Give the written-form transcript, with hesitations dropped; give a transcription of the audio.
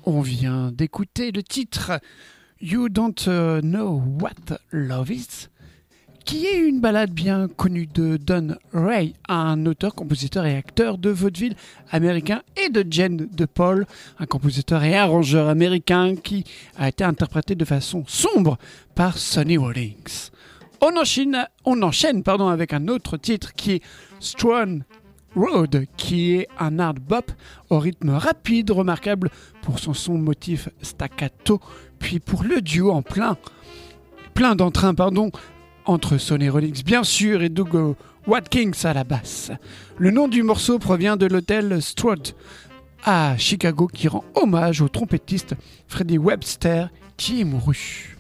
On vient d'écouter le titre You Don't Know What Love Is, qui est une ballade bien connue de Don Ray, un auteur, compositeur et acteur de vaudeville américain, et de Jane DePaul, un compositeur et arrangeur américain qui a été interprété de façon sombre par Sonny Rollins. On enchaîne avec un autre titre qui est Strong Road, qui est un hard bop au rythme rapide, remarquable pour son motif staccato, puis pour le duo en plein d'entrain, entre Sonny Rollins bien sûr et Doug Watkins à la basse. Le nom du morceau provient de l'hôtel Stroud à Chicago qui rend hommage au trompettiste Freddie Webster qui est mouru.